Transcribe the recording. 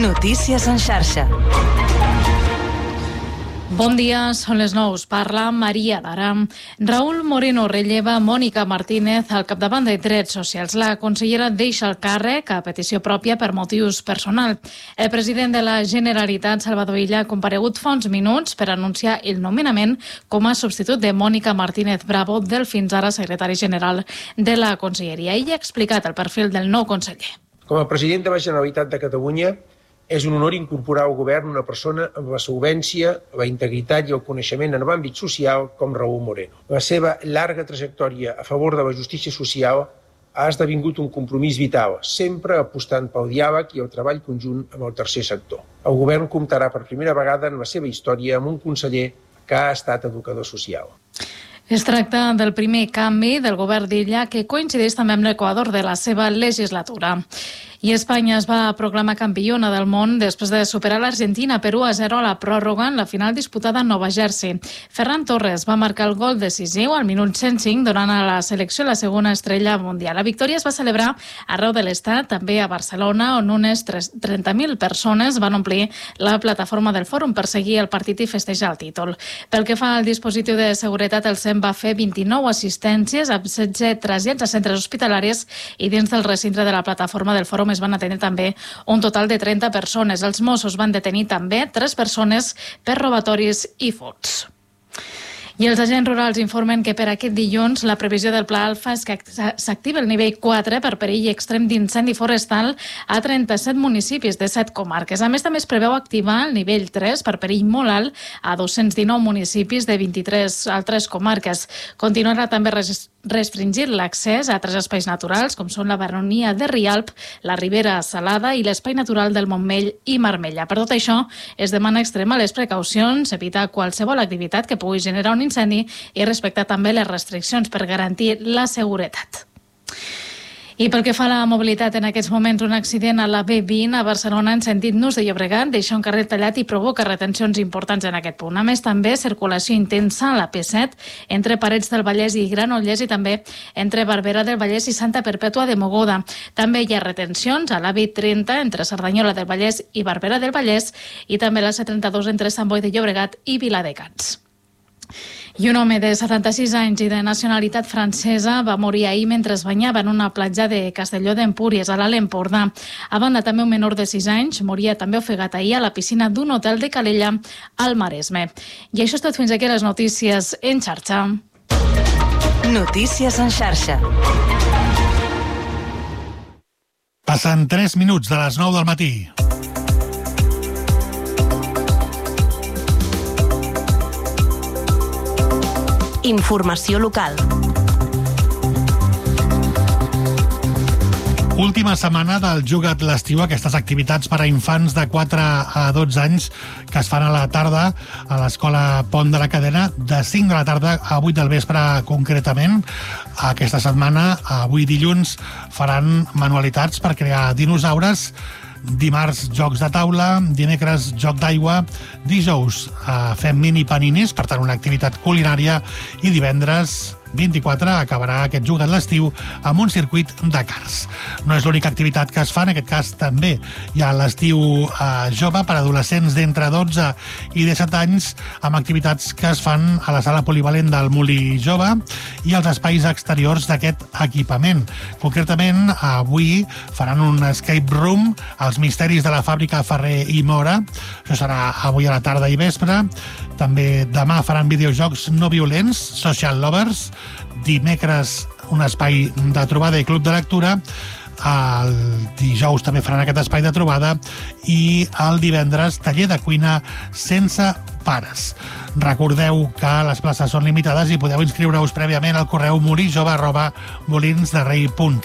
Notícies en xarxa. Bon dia, són les 9. Parla Maria Lara. Raúl Moreno relleva Mònica Martínez al capdavant de Drets Socials. La consellera deixa el càrrec a petició pròpia per motius personals. El president de la Generalitat, Salvador Illa, ha comparegut fa uns minuts per anunciar el nomenament com a substitut de Mònica Martínez Bravo, del fins ara secretari general de la Conselleria. Ella ha explicat el perfil del nou conseller. Com a president de la Generalitat de Catalunya, és un honor incorporar al govern una persona amb la solvència, la integritat i el coneixement en l'àmbit social com Raúl Moreno. La seva llarga trajectòria a favor de la justícia social ha esdevingut un compromís vital, sempre apostant pel diàleg i el treball conjunt amb el tercer sector. El govern comptarà per primera vegada en la seva història amb un conseller que ha estat educador social. Es tracta del primer canvi del govern d'Illa, que coincideix també amb l'equador de la seva legislatura. I Espanya es va proclamar campiona del món després de superar l'Argentina per 1-0 a la pròrroga en la final disputada a Nova Jersey. Ferran Torres va marcar el gol decisiu al minut 105, donant a la selecció la segona estrella mundial. La victòria es va celebrar arreu de l'estat, també a Barcelona, on unes 30.000 persones van omplir la plataforma del Fòrum per seguir el partit i festejar el títol. Pel que fa al dispositiu de seguretat, el SEM va fer 29 assistències amb 16 trasllats a centres hospitalaris i dins del recinte de la plataforma del Fòrum es van atendre també un total de 30 persones. Els Mossos van detenir també 3 persones per robatoris i furts. I els agents rurals informen que per aquest dilluns la previsió del Pla Alfa és que s'activa el nivell 4 per perill extrem d'incendi forestal a 37 municipis de 7 comarques. A més, també es preveu activar el nivell 3 per perill molt alt a 219 municipis de 23 altres comarques. Continuarà també restringir l'accés a 3 espais naturals, com són la baronia de Rialp, la Ribera Salada i l'espai natural del Montmell i Marbella. Per tot això, es demana extremar les precaucions, evitar qualsevol activitat que pugui generar un incendi i respectar també les restriccions per garantir la seguretat. I pel que fa a la mobilitat, en aquests moments un accident a la B20 a Barcelona en sentit Nus de Llobregat deixa un carril tallat i provoca retencions importants en aquest punt. A més, també circulació intensa a la P7 entre Parets del Vallès i Granollers i també entre Barberà del Vallès i Santa Perpètua de Mogoda. També hi ha retencions a la B30 entre Cerdanyola del Vallès i Barberà del Vallès i també la C32 entre Sant Boi de Llobregat i Viladecans. I un home de 76 anys i de nacionalitat francesa va morir ahir mentre es banyava en una platja de Castelló d'Empúries, a l'Alt Empordà. A banda, també un menor de 6 anys moria també ofegat ahir a la piscina d'un hotel de Calella, al Maresme. I això és tot fins aquí les notícies en xarxa. Notícies en xarxa. Passen 3 minuts de les 9 del matí. Informació local. Última setmana del Juga't l'estiu, aquestes activitats per a infants de 4 a 12 anys que es fan a la tarda a l'Escola Pont de la Cadena, de 5 de la tarda a 8 del vespre concretament. Aquesta setmana, avui dilluns, faran manualitats per crear dinosaures. Dimarts, jocs de taula, dimecres, joc d'aigua, dijous fem mini paninis, per tant una activitat culinària, i divendres 24 acabarà aquest Juga't l'estiu amb un circuit de cars. No és l'única activitat que es fa, en aquest cas també hi ha l'estiu jove per adolescents d'entre 12 i 17 anys, amb activitats que es fan a la sala polivalent del Molí Jove i als espais exteriors d'aquest equipament. Concretament, avui faran un escape room als misteris de la fàbrica Ferrer i Mora. Això serà avui a la tarda i vespre. També demà faran videojocs no violents, Social Lovers. Dimecres, un espai de trobada i club de lectura. El dijous també faran aquest espai de trobada i el divendres taller de cuina sense pares. Recordeu que les places són limitades i podeu inscriure-us prèviament al correu molijove@molinsderei.cat.